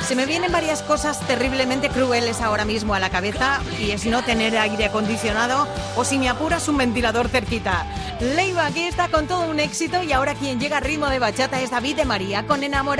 Se me vienen varias cosas terriblemente crueles ahora mismo a la cabeza y es no tener aire acondicionado o, si me apuras, un ventilador cerquita. Leiva aquí está con todo un éxito y ahora quien llega a ritmo de bachata es David de María con Enamorada.